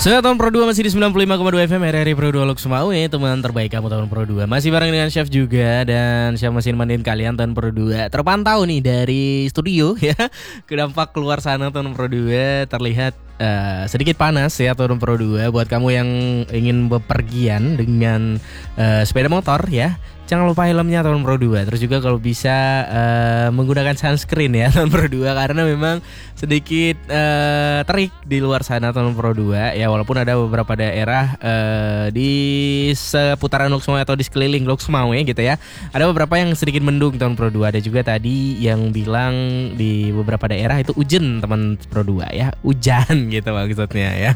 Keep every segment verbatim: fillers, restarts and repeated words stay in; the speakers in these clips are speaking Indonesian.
Saya tahun Pro dua masih di sembilan puluh lima koma dua F M R R I Pro dua Lux Maue, teman terbaik kamu tahun Pro dua. Masih bareng dengan Chef juga, dan Chef masih nemenin kalian tahun Pro dua. Terpantau nih dari studio ya. Kedampak keluar sana tahun Pro dua terlihat uh, sedikit panas ya tahun Pro dua. Buat kamu yang ingin bepergian dengan uh, sepeda motor ya, jangan lupa helmnya tahun Pro dua. Terus juga kalau bisa uh, menggunakan sunscreen ya tahun Pro dua, karena memang sedikit uh, terik di luar sana tahun Pro dua ya. Walaupun ada beberapa daerah uh, di seputaran Lux Maue atau di sekeliling Lux Maue gitu ya, ada beberapa yang sedikit mendung tahun Pro dua. Ada juga tadi yang bilang di beberapa daerah itu hujan teman Pro dua ya, hujan gitu maksudnya ya.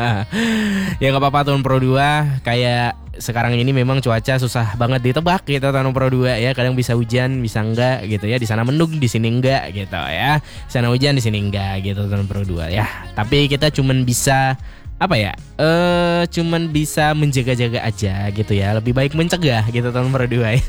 Ya gak apa-apa tahun Pro dua, kayak sekarang ini memang cuaca susah banget ditebak gitu tahun Pro dua ya. Kadang bisa hujan, bisa enggak gitu ya. Di sana mendung, di sini enggak gitu ya. Di sana hujan, di sini enggak gitu tahun Pro dua ya. Tapi kita cuman bisa apa ya? Eh cuman bisa menjaga-jaga aja gitu ya. Lebih baik mencegah gitu tahun Pro dua ya.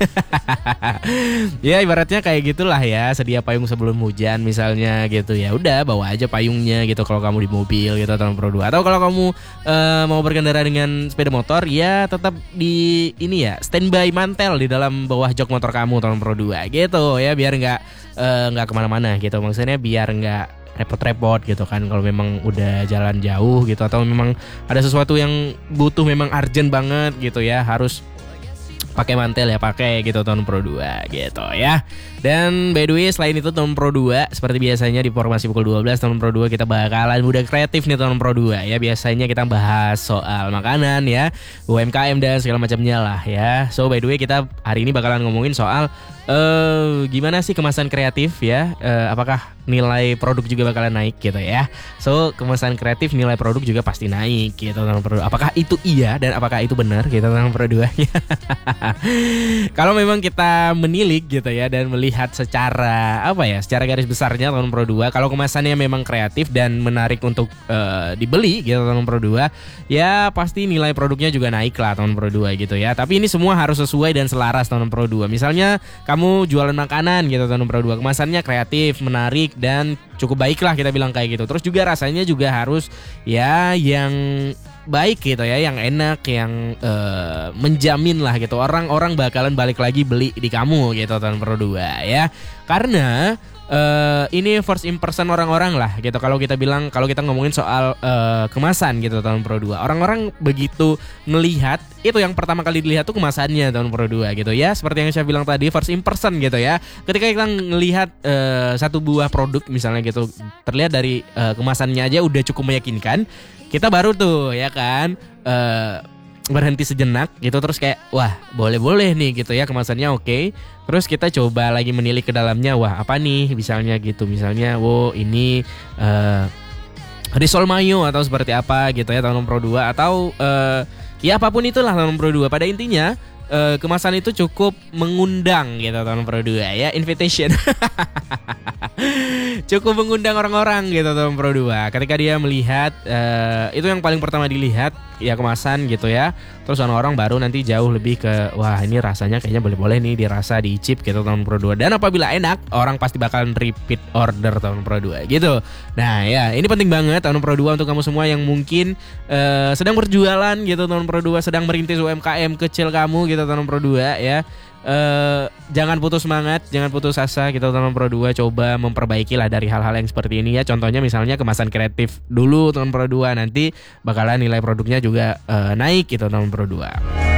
Ya ibaratnya kayak gitulah ya. Sedia payung sebelum hujan misalnya gitu ya. Udah bawa aja payungnya gitu kalau kamu di mobil gitu tahun Pro dua. Atau kalau kamu eh, mau berkendara dengan sepeda motor ya, tetap di ini ya, standby mantel di dalam bawah jok motor kamu tahun Pro dua gitu ya, biar nggak eh, nggak kemana-mana gitu. Maksudnya biar nggak repot-repot gitu kan kalau memang udah jalan jauh gitu, atau memang ada sesuatu yang butuh memang urgent banget gitu ya, harus pakai mantel ya pakai gitu tahun Pro dua gitu ya. Dan by the way, selain itu tahun Pro dua seperti biasanya di formasi pukul dua belas tahun Pro dua kita bakalan muda kreatif nih tahun Pro dua ya. Biasanya kita bahas soal makanan ya, U M K M dan segala macamnya lah ya. So by the way, kita hari ini bakalan ngomongin soal uh, gimana sih kemasan kreatif ya, uh, apakah nilai produk juga bakalan naik gitu ya. So kemasan kreatif nilai produk juga pasti naik gitu tahun Pro dua. Apakah itu iya dan apakah itu benar gitu tahun Pro dua ya. Kalau memang kita menilik gitu ya dan melihat secara apa ya, secara garis besarnya tahun Pro dua, kalau kemasannya memang kreatif dan menarik untuk uh, dibeli gitu tahun Pro dua, ya pasti nilai produknya juga naik lah tahun Pro dua gitu ya. Tapi ini semua harus sesuai dan selaras tahun Pro dua. Misalnya kamu jualan makanan gitu tahun Pro dua, kemasannya kreatif, menarik dan cukup baik lah kita bilang kayak gitu. Terus juga rasanya juga harus ya yang baik gitu ya, yang enak, yang uh, menjamin lah gitu, orang-orang bakalan balik lagi beli di kamu gitu tahun Pro dua ya. Karena uh, ini first impression orang-orang lah gitu. Kalau kita bilang, kalau kita ngomongin soal uh, kemasan gitu tahun Pro dua, orang-orang begitu ngelihat, itu yang pertama kali dilihat tuh kemasannya tahun Pro dua gitu ya. Seperti yang saya bilang tadi, first impression gitu ya. Ketika kita ngelihat uh, satu buah produk misalnya gitu, terlihat dari uh, kemasannya aja udah cukup meyakinkan, kita baru tuh ya kan uh, berhenti sejenak gitu, terus kayak wah boleh-boleh nih gitu ya, kemasannya oke okay. Terus kita coba lagi menilik ke dalamnya, wah apa nih misalnya gitu, misalnya wow ini uh, risol mayo atau seperti apa gitu ya tahun Pro dua, atau uh, ya apapun itulah tahun Pro dua. Pada intinya uh, kemasan itu cukup mengundang gitu tahun Pro dua ya, invitation. Cukup mengundang orang-orang gitu tahun Pro dua. Ketika dia melihat uh, itu yang paling pertama dilihat ya kemasan gitu ya. Terus orang-orang baru nanti jauh lebih ke wah ini rasanya kayaknya boleh-boleh nih dirasa diicip gitu tahun Pro dua. Dan apabila enak, orang pasti bakalan repeat order tahun Pro dua gitu. Nah ya ini penting banget tahun Pro dua untuk kamu semua yang mungkin uh, sedang berjualan gitu tahun Pro dua, sedang merintis U M K M kecil kamu gitu tahun Pro dua ya. Uh, jangan putus semangat, jangan putus asa gitu tahun Pro dua. Coba memperbaiki lah dari hal-hal yang seperti ini ya. Contohnya misalnya kemasan kreatif dulu tahun Pro dua, nanti bakalan nilai produknya juga uh, naik gitu tahun Pro dua.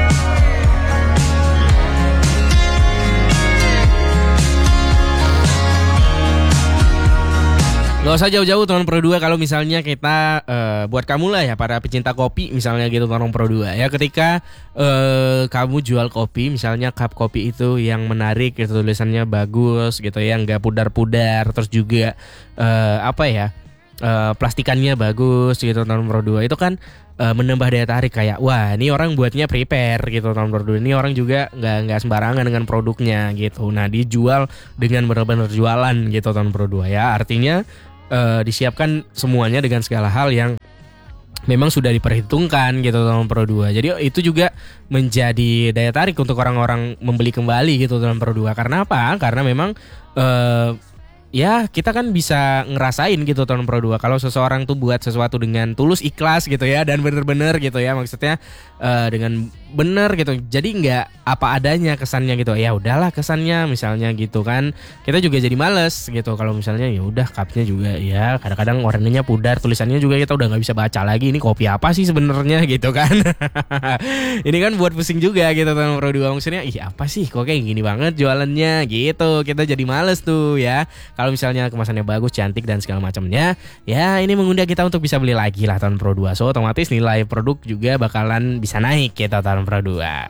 Gak usah jauh-jauh tahun Pro dua kalau misalnya kita uh, buat kamu lah ya, para pecinta kopi misalnya gitu tahun Pro dua ya. Ketika uh, kamu jual kopi, misalnya cup kopi itu yang menarik gitu, tulisannya bagus gitu ya, nggak pudar-pudar, terus juga uh, apa ya, uh, plastikannya bagus gitu tahun Pro dua, itu kan uh, menambah daya tarik, kayak wah ini orang buatnya prepare gitu tahun Pro dua. Ini orang juga nggak nggak sembarangan dengan produknya gitu. Nah dijual dengan benar-benar jualan gitu tahun Pro dua ya. Artinya Uh, disiapkan semuanya dengan segala hal yang memang sudah diperhitungkan gitu dalam Pro dua. Jadi itu juga menjadi daya tarik untuk orang-orang membeli kembali gitu dalam Pro dua. Karena apa? Karena memang uh, ya kita kan bisa ngerasain gitu tahun Pro dua kalau seseorang tuh buat sesuatu dengan tulus, ikhlas gitu ya, dan bener-bener gitu ya, maksudnya uh, dengan bener gitu, jadi nggak apa adanya kesannya gitu. Ya udahlah kesannya misalnya gitu kan, kita juga jadi males gitu kalau misalnya ya udah cupnya juga ya kadang-kadang warnanya pudar, tulisannya juga kita udah nggak bisa baca lagi, ini kopi apa sih sebenarnya gitu kan. Ini kan buat pusing juga gitu tahun Pro dua, maksudnya ih apa sih kok kayak gini banget jualannya gitu, kita jadi males tuh ya. Kalau misalnya kemasannya bagus, cantik dan segala macamnya, ya ini mengundang kita untuk bisa beli lagi lah tahun Pro dua. So otomatis nilai produk juga bakalan bisa naik gitu tahun Pro dua.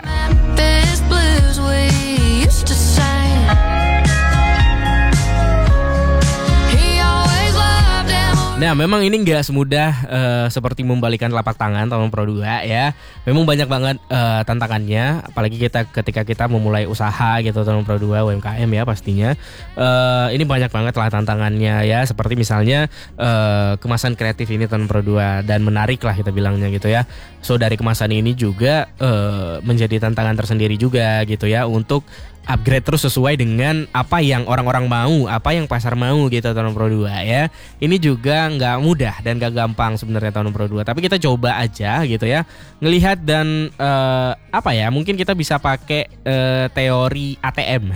Nah memang ini gak semudah uh, seperti membalikan telapak tangan tahun Pro dua ya. Memang banyak banget uh, tantangannya, apalagi kita ketika kita memulai usaha gitu tahun Pro dua, U M K M ya pastinya. uh, Ini banyak banget lah tantangannya ya. Seperti misalnya uh, kemasan kreatif ini tahun Pro dua, dan menarik lah kita bilangnya gitu ya. So dari kemasan ini juga uh, menjadi tantangan tersendiri juga gitu ya, untuk upgrade terus sesuai dengan apa yang orang-orang mau, apa yang pasar mau gitu tahun Pro dua ya. Ini juga nggak mudah dan nggak gampang sebenarnya tahun Pro dua, tapi kita coba aja gitu ya, ngelihat dan uh, apa ya, mungkin kita bisa pakai uh, teori A T M.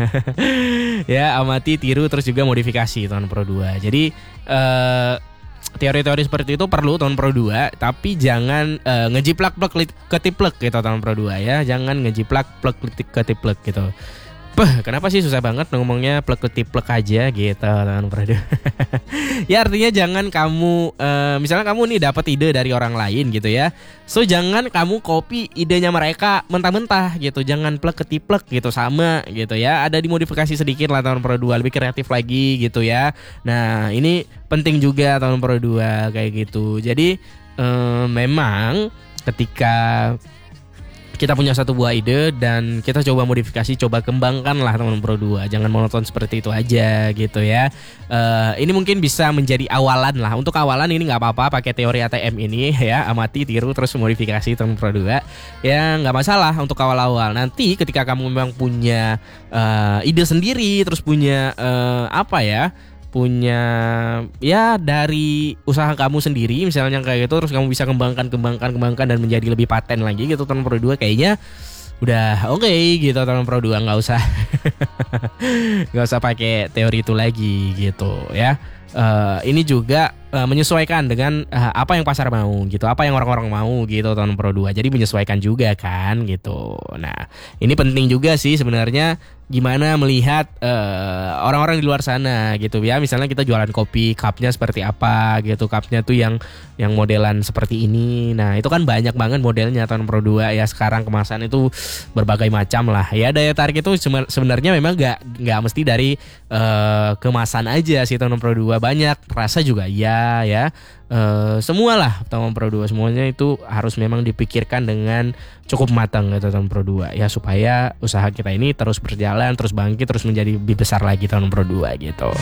Ya, amati, tiru, terus juga modifikasi tahun Pro dua. Jadi uh, teori-teori seperti itu perlu tahun Pro dua, tapi jangan uh, ngejiplak plek ketiplek gitu tahun Pro dua ya. Jangan ngejiplak plek ketiplek gitu. Beh, kenapa sih susah banget ngomongnya plek ketiplek aja gitu tahun Pro dua. Ya artinya jangan kamu uh, misalnya kamu nih dapat ide dari orang lain gitu ya. So jangan kamu copy idenya mereka mentah-mentah gitu. Jangan plek ketiplek gitu, sama gitu ya. Ada dimodifikasi sedikit lah tahun Pro dua, lebih kreatif lagi gitu ya. Nah, ini penting juga tahun Pro dua kayak gitu. Jadi eh, memang ketika kita punya satu buah ide dan kita coba modifikasi, coba kembangkan lah tahun Pro dua. Jangan monoton seperti itu aja gitu ya. Uh, ini mungkin bisa menjadi awalan lah. Untuk awalan ini nggak apa-apa pakai teori A T M ini ya. Amati, tiru, terus modifikasi tahun Pro dua. Ya nggak masalah untuk awal-awal. Nanti ketika kamu memang punya uh, ide sendiri, terus punya uh, apa ya, punya ya dari usaha kamu sendiri misalnya kayak gitu, terus kamu bisa kembangkan kembangkan kembangkan dan menjadi lebih paten lagi gitu tahun Pro dua, kayaknya udah oke okay, gitu tahun Pro dua, nggak usah nggak usah pakai teori itu lagi gitu ya. Uh, ini juga uh, menyesuaikan dengan uh, apa yang pasar mau gitu, apa yang orang-orang mau gitu tahun Pro dua. Jadi menyesuaikan juga kan gitu. Nah, ini penting juga sih sebenarnya gimana melihat uh, orang-orang di luar sana gitu ya. Misalnya kita jualan kopi, cupnya seperti apa gitu, cupnya tuh yang yang modelan seperti ini. Nah itu kan banyak banget modelnya tahun Pro dua ya. Sekarang kemasan itu berbagai macam lah ya. Daya tarik itu sebenarnya memang gak, gak mesti dari uh, kemasan aja sih tahun Pro dua. Banyak rasa juga ya ya. Uh, semualah tahun Pro dua, semuanya itu harus memang dipikirkan dengan cukup matang gitu tahun Pro dua ya, supaya usaha kita ini terus berjalan, terus bangkit, terus menjadi lebih besar lagi tahun Pro dua gitu.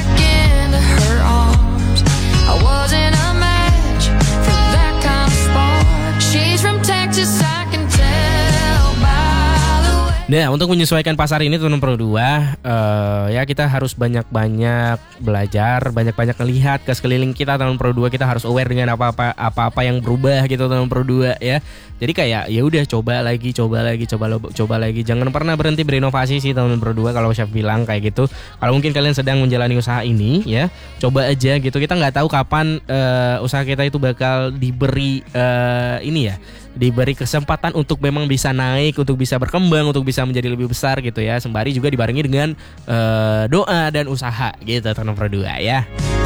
Nah, untuk menyesuaikan pasar ini tahun Pro dua, uh, ya kita harus banyak-banyak belajar, banyak-banyak melihat ke sekeliling kita tahun Pro dua. Kita harus aware dengan apa-apa apa-apa yang berubah gitu tahun Pro dua ya. Jadi kayak ya udah coba lagi, coba lagi, coba coba lagi. Jangan pernah berhenti berinovasi sih tahun Pro dua kalau chef bilang kayak gitu. Kalau mungkin kalian sedang menjalani usaha ini ya, coba aja gitu. Kita nggak tahu kapan uh, usaha kita itu bakal diberi uh, ini ya, diberi kesempatan untuk memang bisa naik, untuk bisa berkembang, untuk bisa menjadi lebih besar gitu ya. Sembari juga dibarengi dengan uh, doa dan usaha gitu tahun Pro dua ya.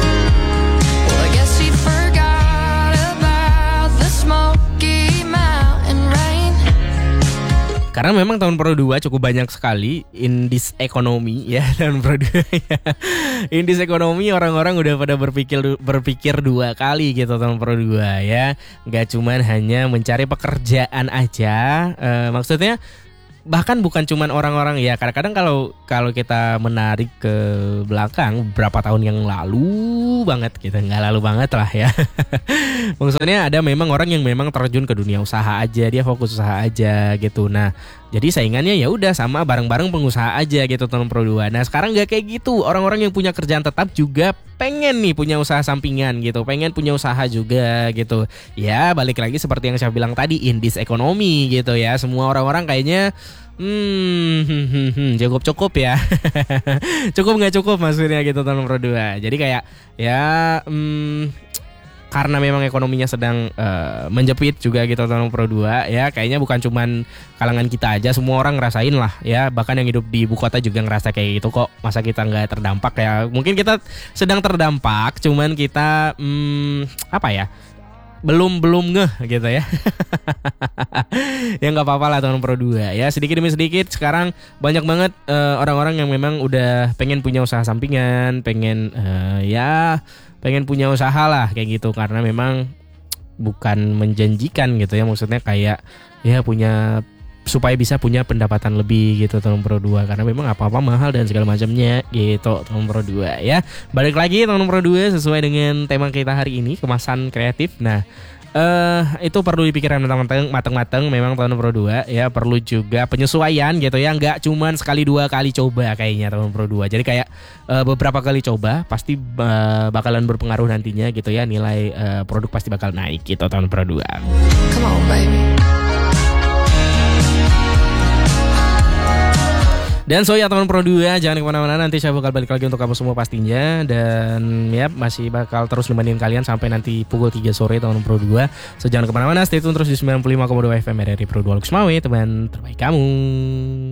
Karena memang tahun Pro dua cukup banyak sekali indis ekonomi ya tahun Pro dua ya. Indis ekonomi orang-orang udah pada berpikir berpikir dua kali gitu tahun Pro dua ya. Gak cuman hanya mencari pekerjaan aja, e, maksudnya bahkan bukan cuman orang-orang ya, kadang-kadang kalau kalau kita menarik ke belakang beberapa tahun yang lalu banget gitu, nggak lalu banget lah ya. Maksudnya ada memang orang yang memang terjun ke dunia usaha aja, dia fokus usaha aja gitu. Nah Jadi saingannya ya udah sama bareng-bareng pengusaha aja gitu tahun Pro dua. Nah sekarang nggak kayak gitu. Orang-orang yang punya kerjaan tetap juga pengen nih punya usaha sampingan gitu, pengen punya usaha juga gitu. Ya balik lagi seperti yang saya bilang tadi, indis ekonomi gitu ya. Semua orang-orang kayaknya hmm, hmm, hmm, hmm cukup cukup ya. Cukup nggak cukup maksudnya gitu tahun Pro dua. Jadi kayak ya hmm, karena memang ekonominya sedang uh, menjepit juga gitu tahun Pro dua ya, kayaknya bukan cuman kalangan kita aja, semua orang ngerasain lah ya, bahkan yang hidup di ibu kota juga ngerasa kayak gitu kok. Masa kita nggak terdampak ya? Mungkin kita sedang terdampak, cuman kita hmm, apa ya, belum belum ngeh gitu ya. Ya nggak apa-apa lah tahun Pro dua ya, sedikit demi sedikit sekarang banyak banget uh, orang-orang yang memang udah pengen punya usaha sampingan, pengen uh, ya pengen punya usaha lah kayak gitu, karena memang bukan menjanjikan gitu ya, maksudnya kayak ya punya supaya bisa punya pendapatan lebih gitu tahun Pro dua, karena memang apa-apa mahal dan segala macamnya gitu tahun Pro dua ya. Balik lagi tahun Pro dua sesuai dengan tema kita hari ini, kemasan kreatif. Nah Uh, itu perlu dipikirkan matang-matang, matang-matang memang tahun Pro dua ya, perlu juga penyesuaian gitu ya, nggak cuman sekali dua kali coba kayaknya tahun Pro dua. Jadi kayak uh, beberapa kali coba pasti uh, bakalan berpengaruh nantinya gitu ya, nilai uh, produk pasti bakal naik gitu tahun Pro dua. Come on, baby. Dan so ya teman Pro dua, jangan kemana-mana, nanti saya bakal balik lagi untuk kamu semua pastinya. Dan ya masih bakal terus nemenin kalian sampai nanti pukul tiga sore tahun Pro dua. So jangan kemana-mana, stay tune terus di sembilan puluh lima koma dua F M R R I Pro dua Lux Mawe, teman terbaik kamu.